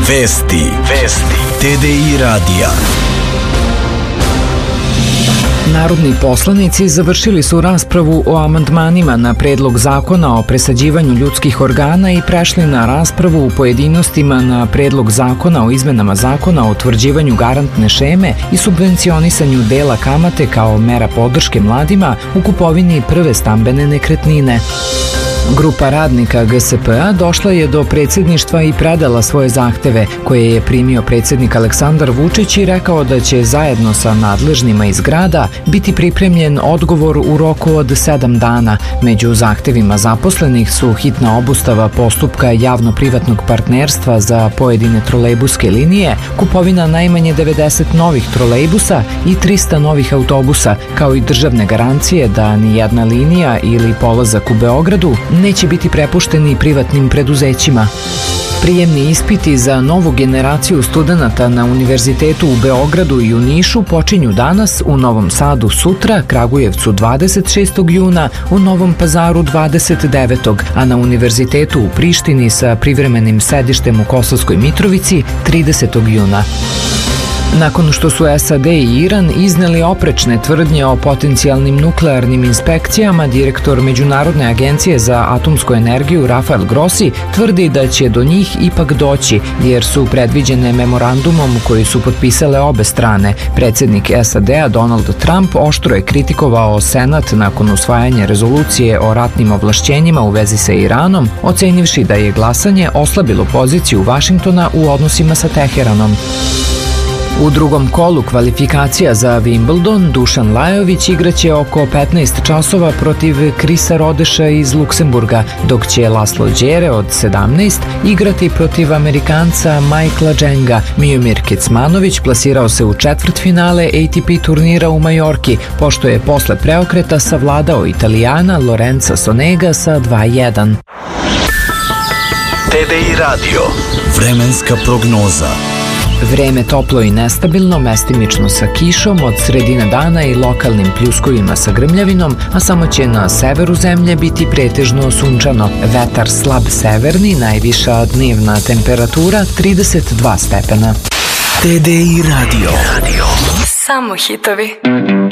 Vesti TDI radija. Narodni poslanici završili su raspravu o amandmanima na predlog zakona o presađivanju ljudskih organa i prešli na raspravu u pojedinostima na predlog zakona o izmenama zakona o utvrđivanju garantne šeme i subvencionisanju dela kamate kao mera podrške mladima u kupovini prve stambene nekretnine. Grupa radnika GSP-a došla je do predsjedništva i predala svoje zahteve, koje je primio predsjednik Aleksandar Vučić i rekao da će zajedno sa nadležnima iz grada biti pripremljen odgovor u roku od 7 dana. Među zahtevima zaposlenih su hitna obustava postupka javno-privatnog partnerstva za pojedine trolejbuske linije, kupovina najmanje 90 novih trolejbusa i 300 novih autobusa, kao i državne garancije da ni jedna linija ili polazak u Beogradu neće biti prepušteni privatnim preduzećima. Prijemni ispiti za novu generaciju studenata na Univerzitetu u Beogradu i u Nišu počinju danas, u Novom Sadu sutra, Kragujevcu 26. juna, u Novom Pazaru 29. a na Univerzitetu u Prištini sa privremenim sedištem u Kosovskoj Mitrovici 30. juna. Nakon što su SAD i Iran izneli oprečne tvrdnje o potencijalnim nuklearnim inspekcijama, direktor Međunarodne agencije za atomsku energiju Rafael Grossi tvrdi da će do njih ipak doći, jer su predviđene memorandumom koji su potpisale obe strane. Predsjednik SAD-a Donald Trump oštro je kritikovao Senat nakon usvajanja rezolucije o ratnim ovlašćenjima u vezi sa Iranom, ocenivši da je glasanje oslabilo poziciju Vašingtona u odnosima sa Teheranom. U drugom kolu kvalifikacija za Wimbledon Dušan Lajović igraće oko 15 časova protiv Krisa Rodeša iz Luksemburga, dok će Laslo Đere od 17 igrati protiv Amerikanca Michaela Jenga. Miomir Kecmanović plasirao se u četvrtfinale ATP turnira u Majorki, pošto je posle preokreta savladao Italijana Lorenza Sonega sa 2:1. TDI radio. Vremenska prognoza. Vreme toplo i nestabilno, mestimično sa kišom od sredine dana i lokalnim pljuskovima sa grmljavinom, a samo će na severu zemlje biti pretežno sunčano. Vetar slab severni, najviša dnevna temperatura 32 stepena. TDI radio. Samo hitovi.